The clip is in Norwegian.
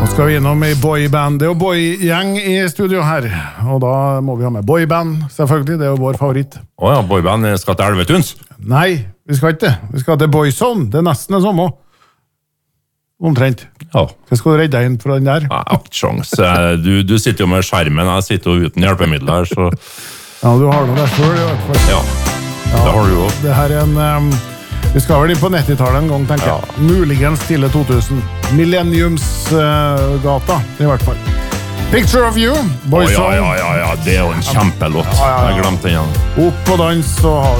skal vi innom i boyband. Det er jo boygjeng i studio her, og da må vi ha med boyband, selvfølgelig. Det er jo vår favoritt. Åja, boyband skal til Elvetuns? Nei, vi skal ikke det. Vi skal til Boyzone. Det er nesten det samme. Omtrent. Ja. Hva skal du redde deg inn fra den der? Nei, aktsjans. Du sitter jo med skjermen, jeg sitter jo uten hjelpemidler her, så... Ja, du har noe der selv i hvert fall. Ja, det har du jo. Det her er en... vi skal vel inn på 90-tallet en gang, tenker jeg. Muligens tidlig 2000. Millenniumsgata, i hvert fall. Picture of You, Boyzone. Ja, det er jo en kjempelåt. Jeg glemte den igjen. Opp på dans, så har